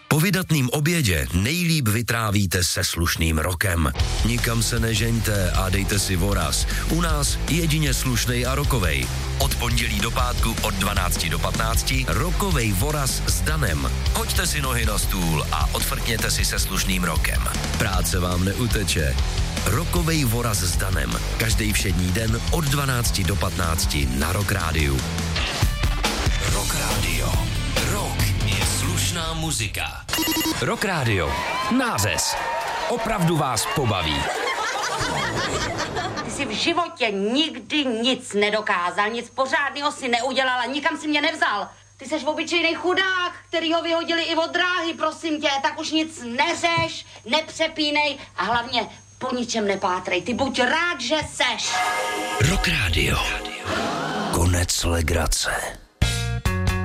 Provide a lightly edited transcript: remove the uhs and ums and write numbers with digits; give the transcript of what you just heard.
Po vydatným obědě nejlíp vytrávíte se slušným rokem. Nikam se nežeňte a dejte si voraz. U nás jedině slušnej a rokovej. Od pondělí do pátku od 12 do 15 rokovej voraz s Danem. Hoďte si nohy na stůl a odfrkněte si se slušným rokem. Práce vám neuteče. Rokovej voraz s Danem. Každý všední den od 12 do 15 na Rock Rádiu. Rock Radio. Rock je slušná muzika. Rock Radio. Nářez. Opravdu vás pobaví. Ty jsi v životě nikdy nic nedokázal, nic pořádného si neudělal a nikam si mě nevzal. Ty seš obyčejnej chudák, který ho vyhodili i od dráhy, prosím tě, tak už nic neřeš, nepřepínej a hlavně po ničem nepátrej. Ty buď rád, že seš. Rock Radio. Konec legrace.